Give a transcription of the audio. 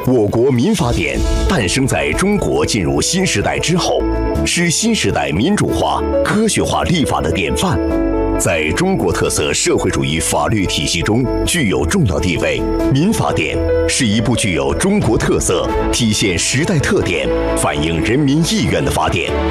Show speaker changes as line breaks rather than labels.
我国民法典诞生在中国进入新时代之后，是新时代民主化、科学化立法的典范，在中国特色社会主义法律体系中具有重要地位。民法典是一部具有中国特色、体现时代特点、反映人民意愿的法典。